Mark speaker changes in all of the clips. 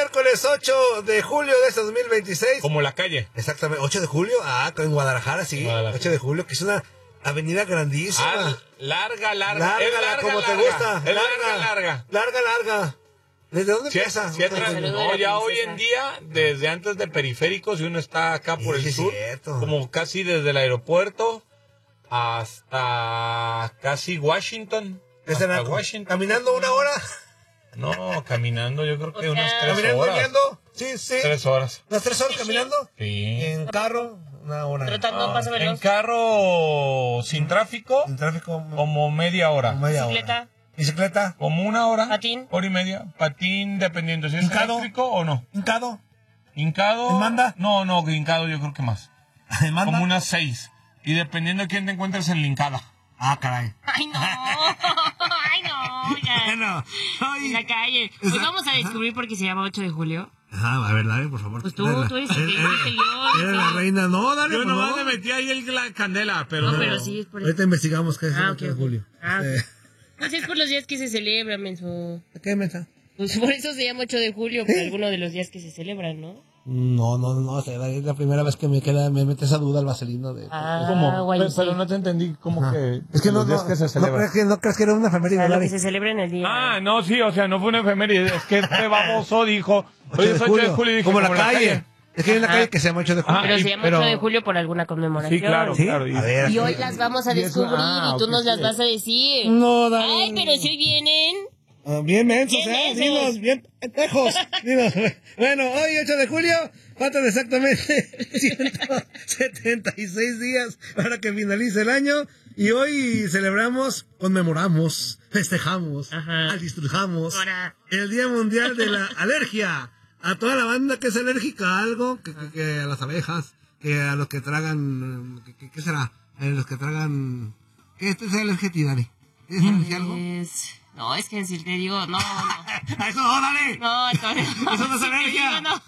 Speaker 1: miércoles 8 de julio de este 2026.
Speaker 2: Como la calle.
Speaker 1: Exactamente, 8 de julio, en Guadalajara, sí. Guadalajara. 8 de julio, que es una avenida grandísima.
Speaker 2: Larga.
Speaker 1: Larga, como te gusta.
Speaker 2: Es larga.
Speaker 1: Larga. ¿Desde dónde empieza?
Speaker 2: No, ya hoy en día, desde antes de Periféricos, si uno está acá por el sur, como casi desde el aeropuerto hasta casi Washington.
Speaker 1: Hasta Washington. ¿Caminando una hora?
Speaker 2: No, caminando yo creo que unas 3
Speaker 1: ¿caminando
Speaker 2: horas.
Speaker 1: ¿Caminando? Sí.
Speaker 2: 3 horas.
Speaker 1: ¿Unas 3 horas caminando?
Speaker 2: Sí.
Speaker 1: ¿En carro? Una hora.
Speaker 2: En carro sin tráfico.
Speaker 1: En tráfico.
Speaker 2: Como media hora.
Speaker 1: ¿Bicicleta?
Speaker 2: Como 1 hora.
Speaker 3: ¿Patín?
Speaker 2: Hora y media. Patín, dependiendo si es eléctrico o no.
Speaker 1: ¿Hincado?
Speaker 2: ¿En
Speaker 1: manda?
Speaker 2: No, hincado yo creo que más.
Speaker 1: ¿En manda?
Speaker 2: Como unas 6. Y dependiendo de quién te encuentres en la hincada.
Speaker 1: Ah, caray.
Speaker 3: Ay, no. Ya.
Speaker 1: Bueno,
Speaker 3: En la calle. Pues vamos a descubrir por qué se llama 8 de julio.
Speaker 1: Ajá, a ver, dale, por favor.
Speaker 3: Pues tú eres el que dice yo.
Speaker 1: Eres la reina. No, dale,
Speaker 2: Yo
Speaker 1: por
Speaker 2: nomás
Speaker 1: favor.
Speaker 2: le metí ahí la candela, pero...
Speaker 3: No, pero sí es por eso.
Speaker 1: Ahorita investigamos qué es el 8 de julio.
Speaker 3: Pues es por los días que se celebran, menso.
Speaker 1: ¿Qué mensa?
Speaker 3: Pues por eso se llama 8 de julio, por alguno de los días que se celebran, ¿no?
Speaker 1: No, o sea, es la primera vez que me mete esa duda el vaselino de...
Speaker 2: ¿Cómo? Pero no te entendí cómo que...
Speaker 1: Es que no
Speaker 2: que se celebra.
Speaker 1: no crees que era una efeméride.
Speaker 3: Lo que se celebra en el día.
Speaker 2: Ah, no, sí, o sea, no fue una efeméride. Es que este baboso dijo... Hoy es 8 de julio y dije,
Speaker 1: como la calle. Es que hay una calle que se llama 8 de julio.
Speaker 3: Pero se llama 8 de julio por alguna conmemoración.
Speaker 2: Sí, claro.
Speaker 1: A ver,
Speaker 3: y hoy las vamos a descubrir y tú nos las vas a decir.
Speaker 1: No, dale.
Speaker 3: Ay, pero si hoy vienen...
Speaker 1: Bien mensos,
Speaker 3: Bien mensos.
Speaker 1: Dinos, bien pendejos. Dinos. Bueno, hoy 8 de julio, faltan exactamente 176 días para que finalice el año. Y hoy celebramos, conmemoramos, festejamos, disfrutamos el Día Mundial de la Alergia. A toda la banda que es alérgica a algo, que a las abejas, que a los que tragan, ¿qué será? A los que tragan, ¿qué es alergia a ti, Dani? ¿Es alergia a algo?
Speaker 3: No, es que si te digo, no.
Speaker 1: Eso no, dale.
Speaker 3: No,
Speaker 1: eso no es alergia.
Speaker 3: No.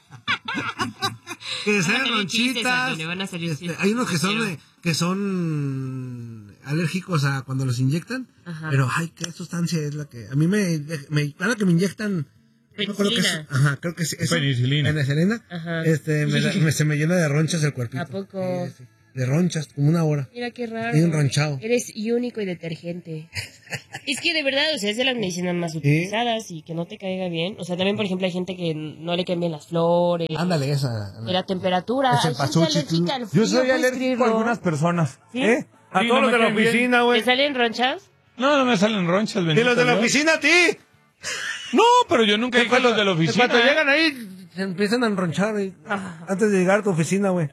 Speaker 1: Que sean ronchitas. Hay unos que son alérgicos a cuando los inyectan. Ajá. Pero, ay, qué sustancia es la que... A mí cada que me inyectan...
Speaker 3: Penicilina.
Speaker 1: Creo que sí.
Speaker 2: Penicilina.
Speaker 1: Ajá. Se me llena de ronchas el cuerpito.
Speaker 3: ¿A poco?
Speaker 1: Sí. De ronchas, como 1 hora.
Speaker 3: Mira qué raro.
Speaker 1: Bien ronchado.
Speaker 3: Eres único y detergente. Es que de verdad, o sea, es de las medicinas más utilizadas y que no te caiga bien. O sea, también, por ejemplo, hay gente que no le caen bien las flores.
Speaker 1: Ándale, esa.
Speaker 3: De la temperatura.
Speaker 1: Es el
Speaker 3: alérgica al frío.
Speaker 2: Yo soy alérgico a algunas personas.
Speaker 3: ¿Sí?
Speaker 1: A todos los de la oficina, güey.
Speaker 3: ¿Te salen ronchas?
Speaker 2: No me salen ronchas.
Speaker 1: ¿Y los de la oficina a ti?
Speaker 2: No, pero yo nunca dije los de la oficina.
Speaker 1: Cuando llegan ahí, se empiezan a enronchar, güey. Antes de llegar a tu oficina, güey.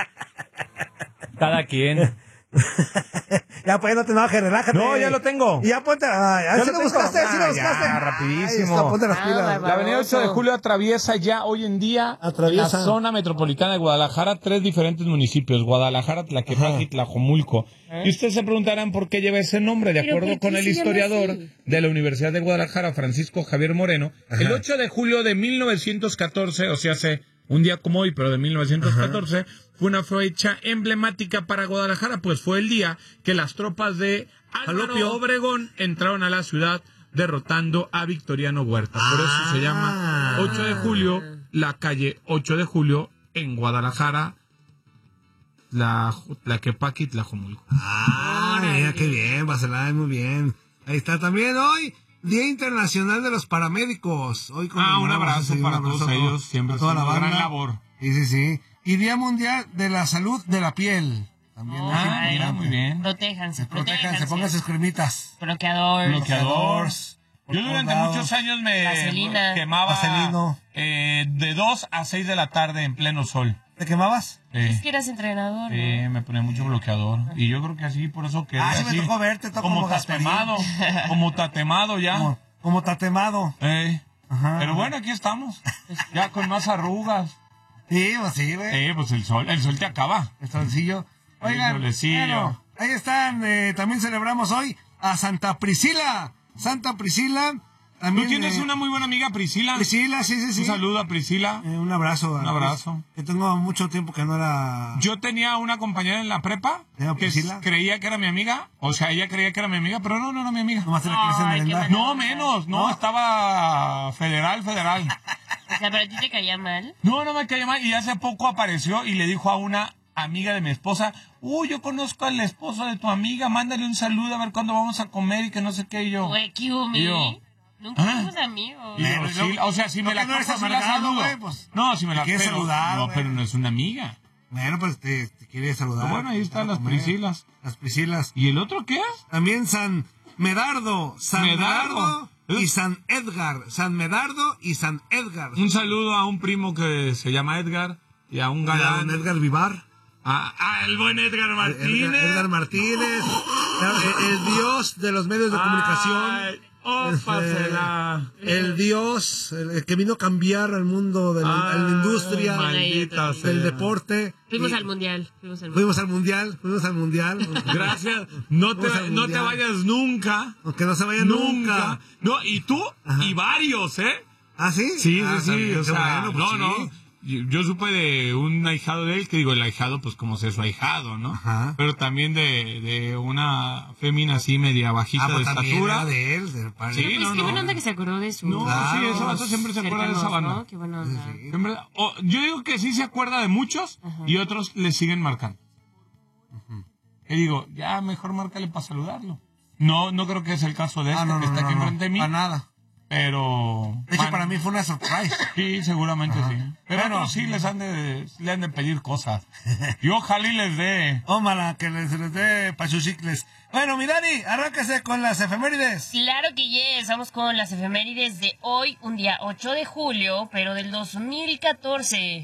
Speaker 2: Cada quien.
Speaker 1: Ya pues, no te enojes, relájate.
Speaker 2: No, ya lo tengo.
Speaker 1: Ya ponte. ¿Sí lo buscaste?
Speaker 2: Ya, rapidísimo.
Speaker 1: Ponte las pilas.
Speaker 2: La avenida 8 de julio atraviesa ya hoy en día la zona metropolitana de Guadalajara, 3 diferentes municipios: Guadalajara, Tlaquepaque y Tlajomulco. Y ustedes se preguntarán por qué lleva ese nombre. De acuerdo con el historiador de la Universidad de Guadalajara, Francisco Javier Moreno, el 8 de julio de 1914, o sea, hace un día como hoy, pero de 1914, fue una fecha emblemática para Guadalajara, pues fue el día que las tropas de Álvaro Obregón entraron a la ciudad derrotando a Victoriano Huerta. Por eso se llama 8 de julio, la calle 8 de julio en Guadalajara, Tlaquepaque y Tlajomulco.
Speaker 1: Mira qué bien, Bacelay, muy bien. Ahí está también hoy, Día Internacional de los Paramédicos. Hoy
Speaker 2: un abrazo para todos ellos, siempre
Speaker 1: toda la banda.
Speaker 2: Gran labor.
Speaker 1: Sí. Y Día Mundial de la Salud de la Piel. También
Speaker 2: mira, muy bien.
Speaker 3: Protéjanse.
Speaker 1: Pongan sus cremitas.
Speaker 3: Bloqueadores.
Speaker 2: Yo durante muchos años me quemaba de 2 a 6 de la tarde en pleno sol.
Speaker 1: ¿Te quemabas?
Speaker 3: Es que eras entrenador.
Speaker 2: Sí, me ponía mucho bloqueador. Y yo creo que así, por eso quedé
Speaker 1: sí
Speaker 2: así.
Speaker 1: me tocó verte,
Speaker 2: como tatemado. Como tatemado ya.
Speaker 1: Como tatemado.
Speaker 2: Ajá. Pero bueno, aquí estamos. Ya con más arrugas.
Speaker 1: Sí, pues sí, güey.
Speaker 2: Pues el sol te acaba.
Speaker 1: El solcillo. Oigan,
Speaker 2: el solecillo.
Speaker 1: Bueno, ahí están, también celebramos hoy a Santa Priscila. Santa Priscila. También,
Speaker 2: ¿tú tienes una muy buena amiga, Priscila?
Speaker 1: Priscila, sí.
Speaker 2: Un saludo a Priscila.
Speaker 1: Un abrazo.
Speaker 2: Un abrazo.
Speaker 1: Que tengo mucho tiempo que no era...
Speaker 2: Yo tenía una compañera en la prepa que creía que era mi amiga. O sea, ella creía que era mi amiga, pero no era mi amiga.
Speaker 1: No, menos.
Speaker 2: No, estaba federal.
Speaker 3: O sea, ¿pero a ti te caía mal?
Speaker 2: No, no me caía mal. Y hace poco apareció y le dijo a una amiga de mi esposa, yo conozco al esposo de tu amiga, mándale un saludo a ver cuándo vamos a comer y que no sé qué. Y yo...
Speaker 3: Güey, ¿qué hubo, nunca fuimos amigos.
Speaker 2: Sí, o sea, si me la topo, sí la saludo.
Speaker 1: Pues,
Speaker 2: no, si me la
Speaker 1: quiere saludar.
Speaker 2: No, pero no es una amiga.
Speaker 1: Bueno, pues te quiere saludar.
Speaker 2: Pero bueno, ahí están las Priscilas.
Speaker 1: Las Priscilas.
Speaker 2: ¿Y el otro qué es?
Speaker 1: También San Medardo y San Edgar. San Medardo y San Edgar.
Speaker 2: Un saludo a un primo que se llama Edgar y a un galán.
Speaker 1: A Edgar Vivar.
Speaker 2: El buen Edgar Martínez.
Speaker 1: Edgar Martínez. El dios de los medios de comunicación. El dios, el que vino a cambiar al mundo de la industria, del deporte.
Speaker 3: Fuimos al mundial.
Speaker 1: Fuimos al mundial.
Speaker 2: Gracias. No te vayas nunca.
Speaker 1: Aunque no se vaya nunca.
Speaker 2: No, y tú, y varios, ¿eh?
Speaker 1: ¿Ah, sí?
Speaker 2: Sí. O sea,
Speaker 1: bueno, pues
Speaker 2: no. Yo supe de un ahijado de él, que digo, el ahijado, pues como sea su ahijado, ¿no?
Speaker 1: Ajá.
Speaker 2: Pero también de una fémina así media bajita de estatura.
Speaker 1: De él, del padre.
Speaker 2: Sí,
Speaker 3: pues qué buena onda que se acordó de su...
Speaker 2: No,
Speaker 1: claro,
Speaker 2: sí, ese vato siempre se acuerda de esa banda.
Speaker 3: ¿No? Qué buena onda.
Speaker 1: Sí.
Speaker 2: Yo digo que sí se acuerda de muchos y otros le siguen marcando. Y digo, ya mejor márcale para saludarlo. No creo que es el caso de este que está aquí enfrente de mí.
Speaker 1: Para nada.
Speaker 2: Pero...
Speaker 1: De hecho, para mí fue una surprise.
Speaker 2: Sí, seguramente sí. Pero bueno, sí le han de pedir cosas. Y ojalá y les dé.
Speaker 1: Ómala, que les dé pachuchicles. Bueno, mi Dani, arráncase con las efemérides.
Speaker 3: Claro que yes, vamos con las efemérides de hoy, un día 8 de julio, pero del 2014.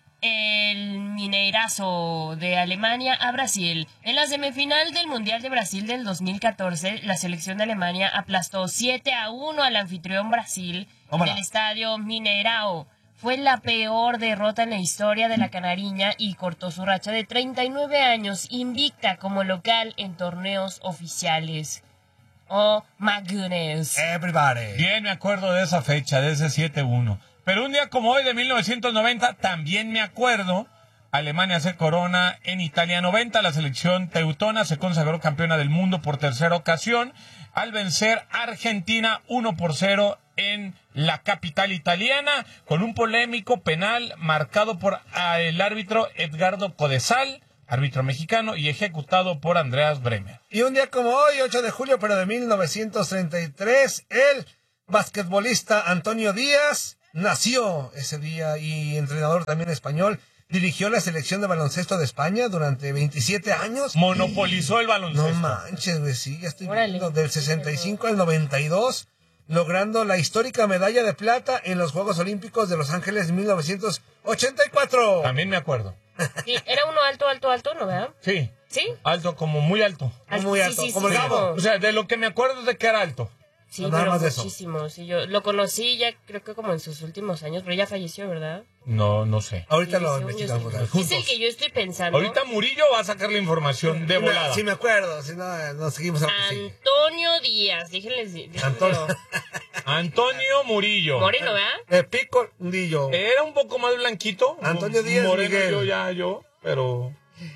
Speaker 3: El Mineirazo de Alemania a Brasil. En la semifinal del Mundial de Brasil del 2014, la selección de Alemania aplastó 7-1 al anfitrión Brasil en el estadio Mineirao. Fue la peor derrota en la historia de la canariña y cortó su racha de 39 años invicta como local en torneos oficiales. Oh my goodness.
Speaker 1: Everybody.
Speaker 2: Bien me acuerdo de esa fecha, de ese 7-1. Pero un día como hoy de 1990, también me acuerdo, Alemania se corona en Italia 90, la selección teutona se consagró campeona del mundo por tercera ocasión, al vencer a Argentina 1-0 en la capital italiana, con un polémico penal marcado por el árbitro Edgardo Codesal, árbitro mexicano, y ejecutado por Andreas Bremer.
Speaker 1: Y un día como hoy, 8 de julio, pero de 1933, el basquetbolista Antonio Díaz nació ese día y entrenador también español. Dirigió la selección de baloncesto de España durante 27 años.
Speaker 2: Monopolizó el baloncesto.
Speaker 1: No manches, güey, sí, ya estoy viendo. Del 65 al 92, logrando la histórica medalla de plata en los Juegos Olímpicos de Los Ángeles en 1984.
Speaker 2: También me acuerdo.
Speaker 3: Sí, era uno alto, ¿no, verdad?
Speaker 2: Sí.
Speaker 3: ¿Sí?
Speaker 2: Alto, como muy alto.
Speaker 1: Muy alto, como el Gabo.
Speaker 2: O sea, de lo que me acuerdo es de que era alto.
Speaker 3: Sí,
Speaker 1: no,
Speaker 3: pero
Speaker 1: más
Speaker 3: muchísimo. Sí, yo lo conocí ya creo que como en sus últimos años, pero ya falleció, ¿verdad?
Speaker 2: No sé.
Speaker 1: Ahorita
Speaker 3: Sí,
Speaker 1: lo
Speaker 3: según yo
Speaker 1: investigamos.
Speaker 3: sí.
Speaker 1: Juntos.
Speaker 3: Es el que yo estoy pensando.
Speaker 2: Ahorita Murillo va a sacar la información de volada.
Speaker 1: Sí, me acuerdo. Si no, nos seguimos a
Speaker 3: Antonio Díaz, déjenles.
Speaker 2: Antonio Murillo.
Speaker 3: Moreno, ¿verdad?
Speaker 1: Pico Dillo.
Speaker 2: Era un poco más blanquito.
Speaker 1: Antonio Díaz
Speaker 2: Moreno,
Speaker 1: Miguel.
Speaker 2: yo, pero...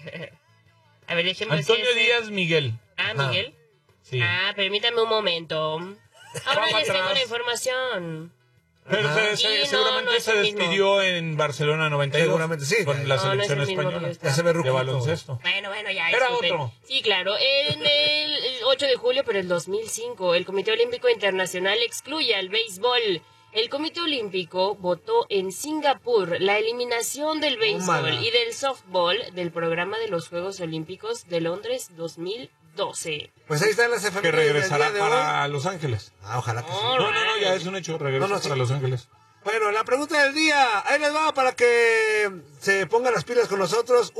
Speaker 3: A ver, déjenme
Speaker 2: Antonio Díaz Miguel.
Speaker 3: Miguel.
Speaker 2: Sí.
Speaker 3: Permítame un momento. Ahora les tengo la información.
Speaker 2: Pero seguramente se despidió en Barcelona 92.
Speaker 1: Seguramente sí.
Speaker 2: Con la selección española.
Speaker 1: Ya se ve
Speaker 2: de baloncesto.
Speaker 3: Bueno, ya.
Speaker 2: Era
Speaker 3: disculpen.
Speaker 2: otro.
Speaker 3: Sí, claro. En el 8 de julio, pero el 2005, el Comité Olímpico Internacional excluye al béisbol. El Comité Olímpico votó en Singapur la eliminación del béisbol y del softball del programa de los Juegos Olímpicos de Londres 2012.
Speaker 1: Pues ahí están las efemérides.
Speaker 2: Que regresará para Los Ángeles.
Speaker 1: Ojalá que sí.
Speaker 2: No, ya es un hecho. Regresa para Los Ángeles.
Speaker 1: Bueno, la pregunta del día. Ahí les va para que se pongan las pilas con nosotros.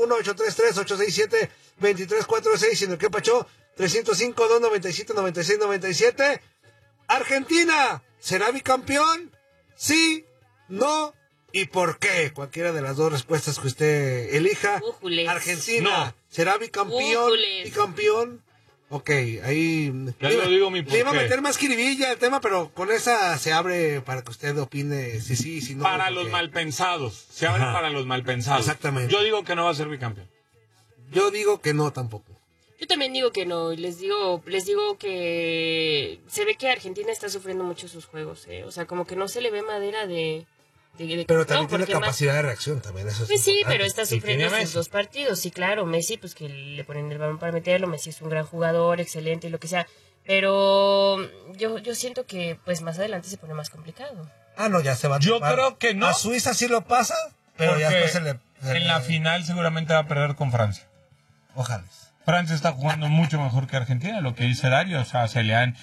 Speaker 1: 1-833-867-2346. En el que pachó 305-297-9697. Argentina, ¿será bicampeón? ¿Sí? ¿No? ¿Y por qué? Cualquiera de las dos respuestas que usted elija.
Speaker 3: Újules.
Speaker 1: Argentina,
Speaker 2: no.
Speaker 1: ¿será bicampeón?
Speaker 3: Újules.
Speaker 1: ¿Bicampeón? Ok, ahí...
Speaker 2: Ya lo digo mi por
Speaker 1: le iba a
Speaker 2: qué.
Speaker 1: meter más jiribilla el tema, pero con esa se abre para que usted opine si sí, si no.
Speaker 2: Para los malpensados. Se abre para los malpensados.
Speaker 1: Exactamente.
Speaker 2: Yo digo que no va a ser bicampeón.
Speaker 1: Yo digo que no tampoco.
Speaker 3: Yo también digo que no, les digo que se ve que Argentina está sufriendo mucho sus juegos, O sea, como que no se le ve madera de
Speaker 1: pero también tiene capacidad de reacción, también eso
Speaker 3: pues sí, pero está sufriendo sus 2 partidos. Sí, claro, Messi, pues que le ponen el balón para meterlo. Messi es un gran jugador, excelente y lo que sea. Pero yo siento que pues más adelante se pone más complicado.
Speaker 1: No, ya se va a
Speaker 2: Yo creo que no.
Speaker 1: A Suiza sí lo pasa, pero ya después
Speaker 2: en la final seguramente va a perder con Francia.
Speaker 1: Ojalá.
Speaker 2: Francia está jugando mucho mejor que Argentina, lo que dice Dario. O sea, se le han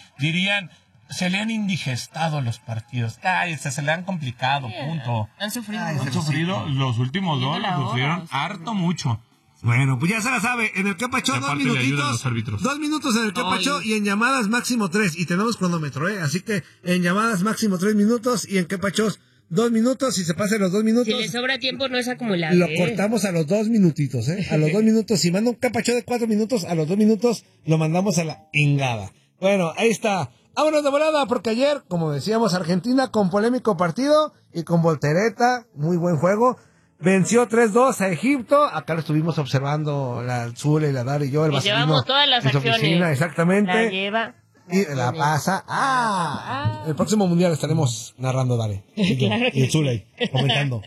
Speaker 2: indigestado los partidos. Se le han complicado, punto.
Speaker 3: Han sufrido.
Speaker 2: Han sufrido los últimos 2, sufrieron harto mucho.
Speaker 1: Bueno, pues ya se la sabe. En el Quepacho, 2 minutitos. 2 minutos en el Quepacho y en llamadas máximo 3. Y tenemos cronómetro, Así que en llamadas máximo 3 minutos y en Quepachos 2 minutos. Si se pasan los 2 minutos.
Speaker 3: Si le sobra tiempo, no es acumulable.
Speaker 1: Lo cortamos a los 2 minutitos, A los 2 minutos. Si manda un Quepacho de 4 minutos, a los 2 minutos lo mandamos a la ingada. Bueno, ahí está. Vámonos de volada, porque ayer, como decíamos, Argentina con polémico partido y con voltereta, muy buen juego. Venció 3-2 a Egipto. Acá lo estuvimos observando la Zule, la Dar y yo. El Vaselino
Speaker 3: llevamos todas las acciones.
Speaker 1: Oficina, exactamente.
Speaker 3: La lleva.
Speaker 1: Y la pasa. El próximo mundial estaremos narrando, Dale. Y el Zule comentando.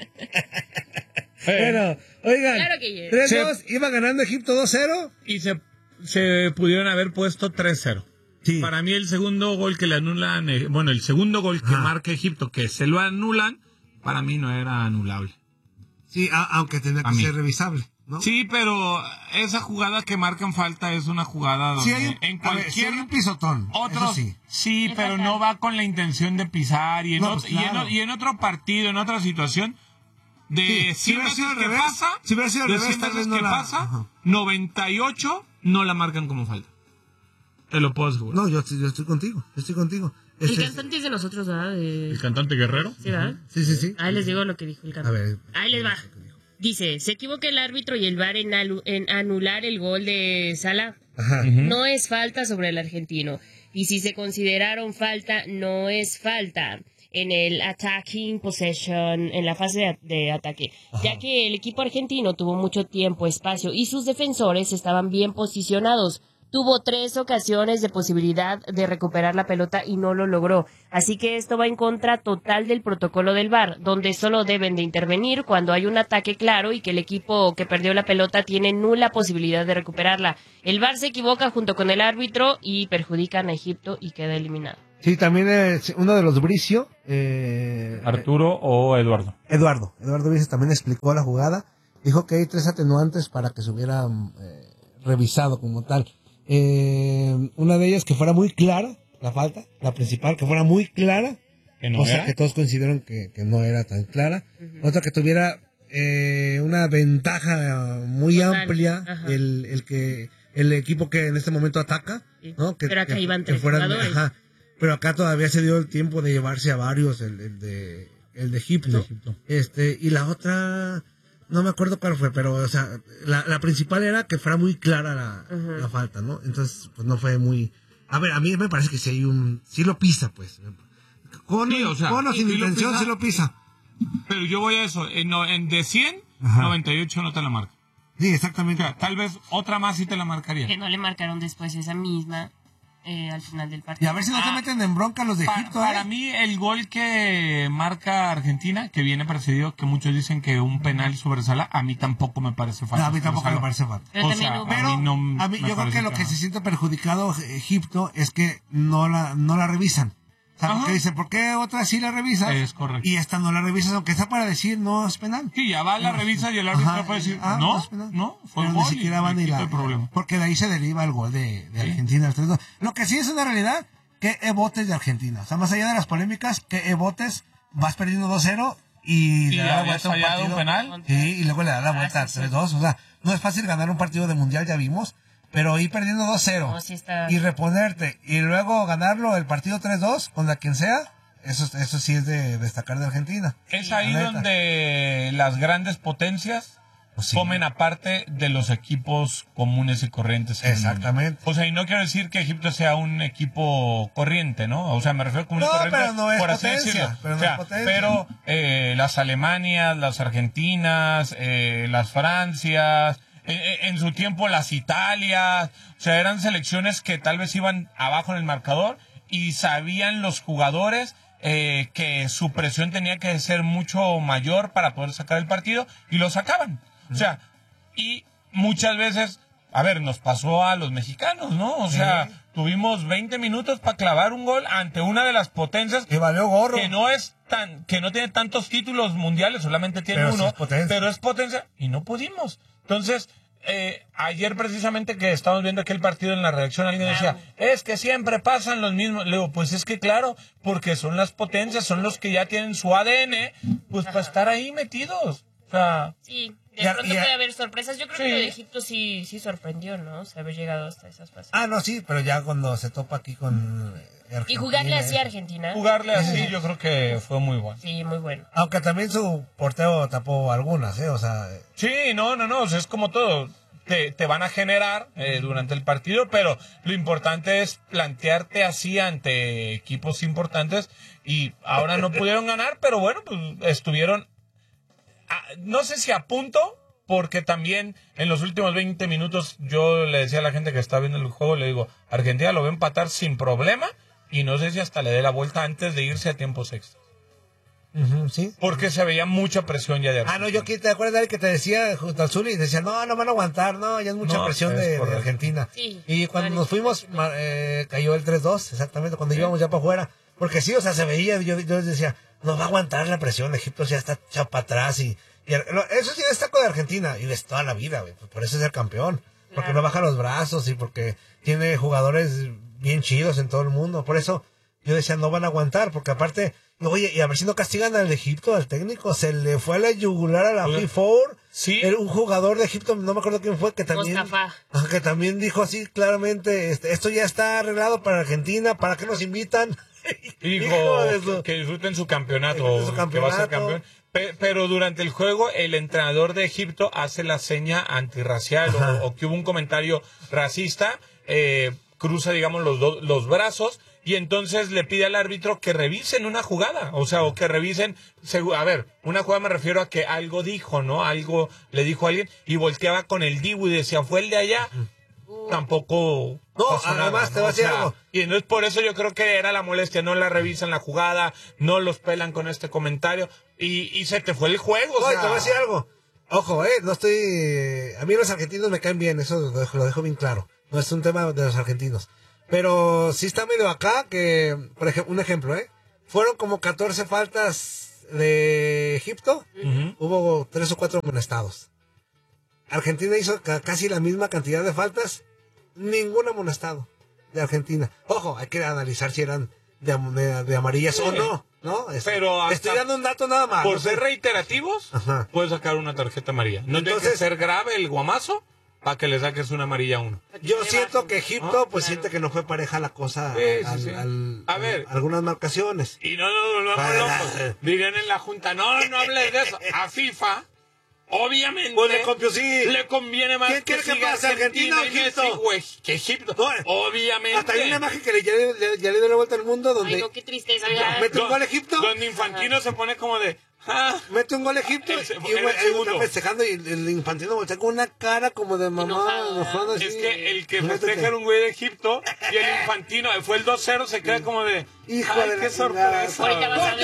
Speaker 1: Bueno, oigan.
Speaker 3: Claro que
Speaker 1: 3-2, iba ganando Egipto 2-0.
Speaker 2: Y se pudieron haber puesto 3-0.
Speaker 1: Sí.
Speaker 2: Para mí el segundo gol que le anulan, el segundo gol que marca Egipto, que se lo anulan, para mí no era anulable.
Speaker 1: Sí, aunque tendría que ser revisable, ¿no?
Speaker 2: Sí, pero esa jugada que marcan falta es una jugada donde
Speaker 1: en cualquier
Speaker 2: un
Speaker 1: pisotón.
Speaker 2: Otro sí, pero no va con la intención de pisar y en otro partido, en otra situación de 100 veces que pasa,
Speaker 1: si hubiera sido al revés,
Speaker 2: tal vez que pasa, 98 no la marcan como falta. Te lo puedo asegurar.
Speaker 1: No, yo estoy contigo.
Speaker 3: El cantante es de nosotros, ¿verdad?
Speaker 2: ¿El cantante Guerrero?
Speaker 3: Sí, ¿verdad?
Speaker 1: Sí.
Speaker 3: Ahí les digo lo que dijo el cantante.
Speaker 1: A ver.
Speaker 3: Ahí les va. Dice, se equivoca el árbitro y el VAR en anular el gol de Salah.
Speaker 1: Ajá.
Speaker 3: No es falta sobre el argentino. Y si se consideraron falta, no es falta en el attacking possession, en la fase de ataque. Ajá. Ya que el equipo argentino tuvo mucho tiempo, espacio y sus defensores estaban bien posicionados. Tuvo 3 ocasiones de posibilidad de recuperar la pelota y no lo logró. Así que esto va en contra total del protocolo del VAR, donde solo deben de intervenir cuando hay un ataque claro y que el equipo que perdió la pelota tiene nula posibilidad de recuperarla. El VAR se equivoca junto con el árbitro y perjudican a Egipto y queda eliminado.
Speaker 1: Sí, también es uno de los Bricio.
Speaker 2: ¿Arturo o Eduardo?
Speaker 1: Eduardo Bricio también explicó la jugada. Dijo que hay 3 atenuantes para que se hubiera revisado como tal. Una de ellas que fuera muy clara la falta, la principal, que fuera muy clara, cosa que todos consideran que no era tan clara. Otra que tuviera una ventaja muy amplia, el equipo que en este momento ataca, ¿no?
Speaker 3: Pero acá iban 3 jugadores.
Speaker 1: Pero acá todavía se dio el tiempo de llevarse a varios, el de Egipto. Y la otra, no me acuerdo cuál fue, pero o sea, la principal era que fuera muy clara la falta, ¿no? Entonces, pues no fue muy... A ver, a mí me parece que si hay sí lo pisa, pues. Con o sin intención, sí lo pisa.
Speaker 2: Pero yo voy a eso, de 100, 98 no te la marca.
Speaker 1: Sí, exactamente.
Speaker 2: O sea, tal vez otra más sí te la marcaría.
Speaker 3: Que no le marcaron después esa misma al final del partido.
Speaker 1: Y a ver si no se meten en bronca los de Egipto.
Speaker 2: Para mí, el gol que marca Argentina, que viene precedido, que muchos dicen que un penal sobre Salah, a mí tampoco me parece falta.
Speaker 1: No, a mí tampoco me parece falta. A mí yo creo que lo que se siente perjudicado Egipto es que no la revisan. O sea, porque dicen, ¿por qué otra sí la revisas?
Speaker 2: Es correcto.
Speaker 1: Y esta no la revisas, aunque está para decir no es penal.
Speaker 2: Sí, ya va, la revisa y el árbitro puede decir, no, fue un gol.
Speaker 1: Ni siquiera van a ir el problema. Porque de ahí se deriva el gol de Argentina. El 3-2. Lo que sí es una realidad, que botes de Argentina. O sea, más allá de las polémicas, que botes vas perdiendo 2-0 y le da la vuelta a un
Speaker 2: penal.
Speaker 1: Sí, y luego le da la vuelta al 3-2. O sea, no es fácil ganar un partido de mundial, ya vimos. Pero ir perdiendo 2-0 y reponerte y luego ganarlo el partido 3-2 contra quien sea, eso sí es de destacar de Argentina.
Speaker 2: Es ahí donde las grandes potencias comen aparte de los equipos comunes y corrientes.
Speaker 1: Exactamente.
Speaker 2: O sea, y no quiero decir que Egipto sea un equipo corriente, ¿no? O sea, me refiero a común y corriente.
Speaker 1: Pero no es
Speaker 2: por
Speaker 1: potencia,
Speaker 2: así decirlo.
Speaker 1: pero no es potencia.
Speaker 2: Pero las Alemanias, las Argentinas, las Francias... En su tiempo las Italias, o sea, eran selecciones que tal vez iban abajo en el marcador y sabían los jugadores que su presión tenía que ser mucho mayor para poder sacar el partido, y lo sacaban. O sea, y muchas veces, a ver, nos pasó a los mexicanos, ¿no? O sea, tuvimos 20 minutos para clavar un gol ante una de las potencias
Speaker 1: que valió gorro,
Speaker 2: que no tiene tantos títulos mundiales, solamente tiene uno, pero es potencia, y no pudimos. Entonces, ayer precisamente que estábamos viendo aquel partido en la redacción, alguien decía, es que siempre pasan los mismos. Le digo, pues es que claro, porque son las potencias, son los que ya tienen su ADN, pues para estar ahí metidos. O sea,
Speaker 3: sí, de pronto puede haber sorpresas. Yo creo que lo de Egipto sí sorprendió, ¿no? O sea, haber llegado hasta esas fases.
Speaker 1: No, sí, pero ya cuando se topa aquí con
Speaker 3: Argentina. Y jugarle así a Argentina.
Speaker 2: Jugarle así yo creo que fue muy bueno.
Speaker 3: Sí, muy bueno.
Speaker 1: Aunque también su portero tapó algunas, o sea...
Speaker 2: Sí, no, o sea, es como todo. Te van a generar durante el partido, pero lo importante es plantearte así ante equipos importantes, y ahora no pudieron ganar, pero bueno, pues estuvieron, no sé si a punto, porque también en los últimos 20 minutos yo le decía a la gente que estaba viendo el juego, le digo, Argentina lo va a empatar sin problema, y no sé si hasta le dé la vuelta antes de irse a tiempos extras.
Speaker 1: Sí.
Speaker 2: Porque se veía mucha presión ya de Argentina.
Speaker 1: No, yo aquí te acuerdas que te decía junto al Zuli, decía, no van a aguantar, ya es mucha presión de Argentina.
Speaker 3: Sí,
Speaker 1: y cuando nos fuimos, cayó el 3-2, exactamente, cuando íbamos ya para afuera. Porque sí, o sea, se veía, yo decía, no va a aguantar la presión, Egipto ya está echado para atrás. Y eso sí destaco de Argentina, y es toda la vida, güey, por eso es el campeón. Porque no baja los brazos y porque tiene jugadores bien chidos en todo el mundo. Por eso yo decía, no van a aguantar, porque aparte... Oye, y a ver si no castigan al de Egipto, al técnico, se le fue a la yugular a la FIFA.
Speaker 2: Sí.
Speaker 1: Era un jugador de Egipto, no me acuerdo quién fue, que también dijo así claramente, esto ya está arreglado para Argentina, ¿para qué nos invitan?
Speaker 2: Dijo que disfruten su campeonato, que va a ser campeón. Pero durante el juego el entrenador de Egipto hace la seña antirracial o que hubo un comentario racista, cruza, digamos, los brazos, y entonces le pide al árbitro que revisen una jugada, o sea, o que revisen, a ver, una jugada me refiero a que algo dijo, ¿no? Algo le dijo a alguien, y volteaba con el Dibu y decía, fue el de allá. Tampoco
Speaker 1: además te va a decir algo.
Speaker 2: Y entonces por eso yo creo que era la molestia, no la revisan la jugada, no los pelan con este comentario, y se te fue el juego.
Speaker 1: Te voy a decir algo. Ojo, no estoy... A mí los argentinos me caen bien, eso lo dejo bien claro. No es un tema de los argentinos. Pero sí está medio acá que, por ejemplo, un ejemplo, fueron como 14 faltas de Egipto, hubo 3 o 4 amonestados. Argentina hizo casi la misma cantidad de faltas, ningún amonestado de Argentina. Ojo, hay que analizar si eran de amarillas o no, ¿no?
Speaker 2: Pero
Speaker 1: estoy dando un dato nada más.
Speaker 2: Por ser reiterativos, puedes sacar una tarjeta amarilla. No tiene que ser grave el guamazo para que le saques una amarilla a uno.
Speaker 1: Yo siento que Egipto, siente que no fue pareja la cosa
Speaker 2: a ver,
Speaker 1: algunas marcaciones.
Speaker 2: Y no, pues, dirían en la Junta, no hables de eso. A FIFA, obviamente, le conviene más
Speaker 1: ¿quién quiere que pase, Argentina o Egipto?
Speaker 2: Que Egipto, obviamente.
Speaker 1: Hasta hay una imagen que ya le dio la vuelta al mundo donde...
Speaker 3: Ay, no, qué tristeza.
Speaker 1: Mete un gol Egipto.
Speaker 2: Donde Infantino se pone como de...
Speaker 1: mete un gol Egipto y el está festejando, y el Infantino voltea con una cara como de mamá enojada.
Speaker 2: Es que el que festeja era un güey de Egipto, y el Infantino fue el 2-0, se queda como de...
Speaker 1: Hijo de
Speaker 2: qué sorpresa.
Speaker 3: Ahorita vas a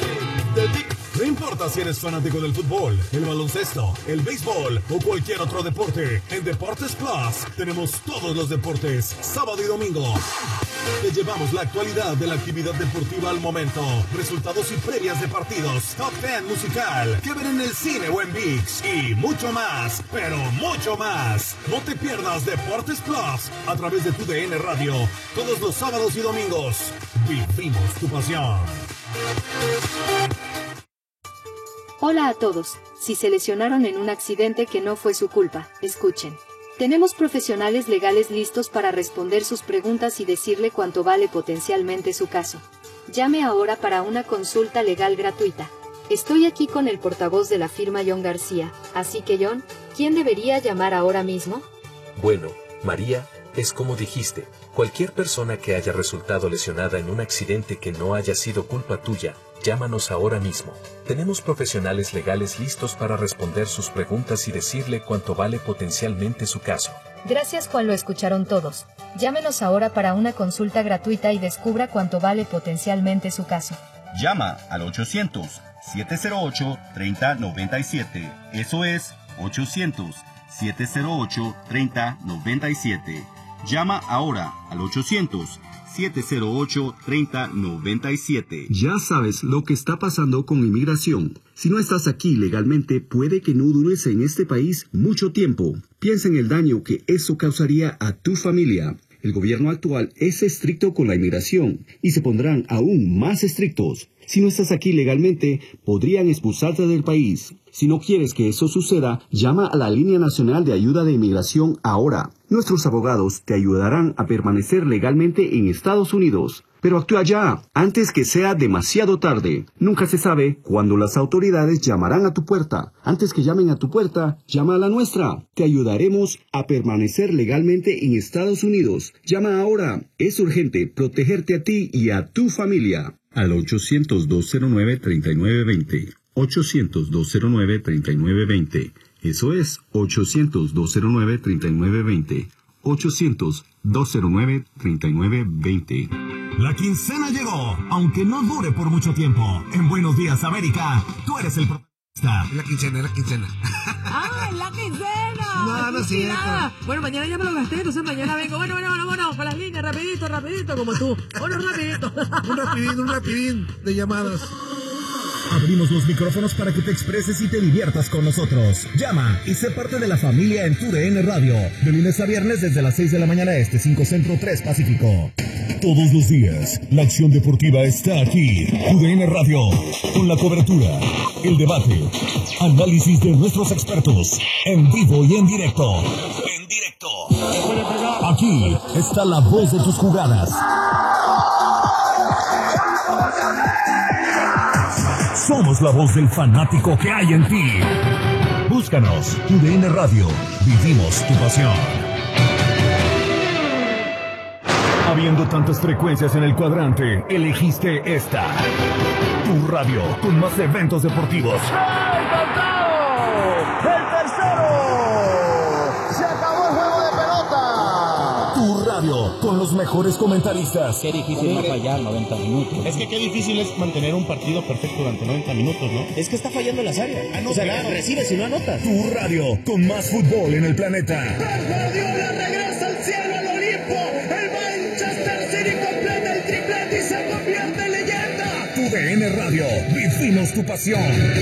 Speaker 3: ver.
Speaker 4: No importa si eres fanático del fútbol, el baloncesto, el béisbol o cualquier otro deporte, en Deportes Plus tenemos todos los deportes, sábado y domingo. Te llevamos la actualidad de la actividad deportiva al momento, resultados y previas de partidos, top 10 musical, que ver en el cine o en ViX, y mucho más, pero mucho más. No te pierdas Deportes Plus a través de tu DN Radio, todos los sábados y domingos. Vivimos tu pasión.
Speaker 5: Hola a todos, si se lesionaron en un accidente que no fue su culpa, escuchen. Tenemos profesionales legales listos para responder sus preguntas y decirle cuánto vale potencialmente su caso. Llame ahora para una consulta legal gratuita. Estoy aquí con el portavoz de la firma John García, así que John, ¿quién debería llamar ahora mismo?
Speaker 6: Bueno, María, es como dijiste, cualquier persona que haya resultado lesionada en un accidente que no haya sido culpa tuya, llámanos ahora mismo. Tenemos profesionales legales listos para responder sus preguntas y decirle cuánto vale potencialmente su caso.
Speaker 5: Gracias, Juan, lo escucharon todos. Llámenos ahora para una consulta gratuita y descubra cuánto vale potencialmente su caso.
Speaker 7: Llama al 800-708-3097. Eso es 800-708-3097. Llama ahora al 800-708-3097.
Speaker 8: Ya sabes lo que está pasando con inmigración. Si no estás aquí legalmente, puede que no dures en este país mucho tiempo. Piensa en el daño que eso causaría a tu familia. El gobierno actual es estricto con la inmigración y se pondrán aún más estrictos. Si no estás aquí legalmente, podrían expulsarte del país. Si no quieres que eso suceda, llama a la Línea Nacional de Ayuda de Inmigración ahora. Nuestros abogados te ayudarán a permanecer legalmente en Estados Unidos. Pero actúa ya, antes que sea demasiado tarde. Nunca se sabe cuándo las autoridades llamarán a tu puerta. Antes que llamen a tu puerta, llama a la nuestra. Te ayudaremos a permanecer legalmente en Estados Unidos. Llama ahora. Es urgente protegerte a ti y a tu familia. Al 800-209-3920. 800-209-3920. Eso es 800-209-3920. 800-209-3920.
Speaker 4: La quincena llegó, aunque no dure por mucho tiempo. En Buenos Días, América, tú eres el protagonista.
Speaker 1: La quincena.
Speaker 9: ¡Ah, la quincena!
Speaker 1: No es cierto.
Speaker 9: Bueno, mañana ya me lo gasté, entonces mañana vengo. Bueno, con las líneas, rapidito, como tú. Bueno, rapidito.
Speaker 1: Un rapidín de llamadas.
Speaker 4: Abrimos los micrófonos para que te expreses y te diviertas con nosotros. Llama y sé parte de la familia en TUDN Radio. De lunes a viernes desde las 6 de la mañana este, 5 Centro, 3 Pacífico. Todos los días, la acción deportiva está aquí. TUDN Radio, con la cobertura, el debate, análisis de nuestros expertos, en vivo y en directo. Aquí está la voz de tus jugadas. Somos la voz del fanático que hay en ti. Búscanos, TUDN Radio. Vivimos tu pasión. Habiendo tantas frecuencias en el cuadrante, elegiste esta. Tu radio, con más eventos deportivos.
Speaker 10: ¡El tercero! ¡Se acabó el juego de pelota!
Speaker 4: Tu radio, con los mejores comentaristas.
Speaker 11: Qué difícil no fallar 90 minutos.
Speaker 2: Es que qué difícil es mantener un partido perfecto durante 90 minutos, ¿no?
Speaker 11: Es que está fallando las áreas. Recibe si no anota.
Speaker 4: Tu radio, con más fútbol en el planeta.
Speaker 10: ¡Pep Guardiola regresa al cielo, al Olimpo! ¡El Manchester City completa el triplete y se convierte en leyenda!
Speaker 4: TUDN Radio, vivimos tu pasión.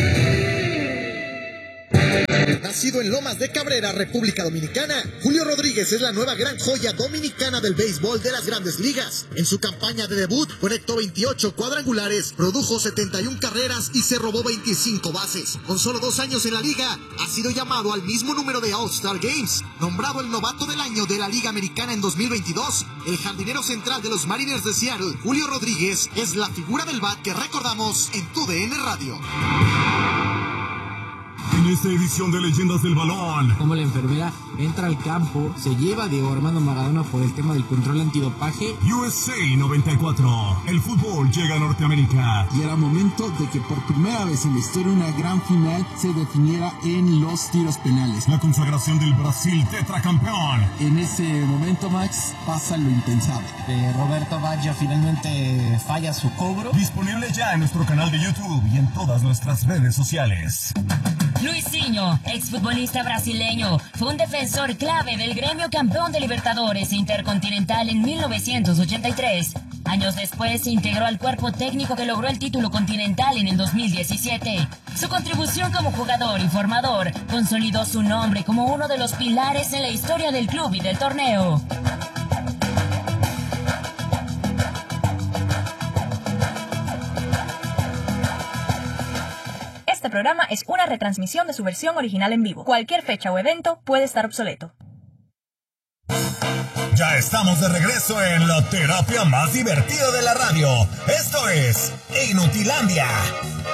Speaker 12: Nacido en Lomas de Cabrera, República Dominicana, Julio Rodríguez es la nueva gran joya dominicana del béisbol de las Grandes Ligas. En su campaña de debut, conectó 28 cuadrangulares, produjo 71 carreras y se robó 25 bases. Con solo 2 años en la liga, ha sido llamado al mismo número de All-Star Games. Nombrado el novato del año de la Liga Americana en 2022, el jardinero central de los Mariners de Seattle, Julio Rodríguez, es la figura del bat que recordamos en TUDN Radio.
Speaker 4: En esta edición de Leyendas del Balón,
Speaker 13: como la enfermera entra al campo, se lleva a Diego Armando Maradona por el tema del control antidopaje.
Speaker 4: USA 94, el fútbol llega a Norteamérica.
Speaker 13: Y era momento de que por primera vez en la historia una gran final se definiera en los tiros penales.
Speaker 4: La consagración del Brasil tetracampeón.
Speaker 13: En ese momento, Max, pasa lo impensable.
Speaker 11: Roberto Baggio finalmente falla su cobro.
Speaker 4: Disponible ya en nuestro canal de YouTube y en todas nuestras redes sociales.
Speaker 3: Luisinho, exfutbolista brasileño, fue un defensor clave del gremio campeón de Libertadores Intercontinental en 1983. Años después se integró al cuerpo técnico que logró el título continental en el 2017. Su contribución como jugador y formador consolidó su nombre como uno de los pilares en la historia del club y del torneo.
Speaker 14: Este programa es una retransmisión de su versión original en vivo. Cualquier fecha o evento puede estar obsoleto.
Speaker 4: Ya estamos de regreso en la terapia más divertida de la radio. Esto es Inutilandia.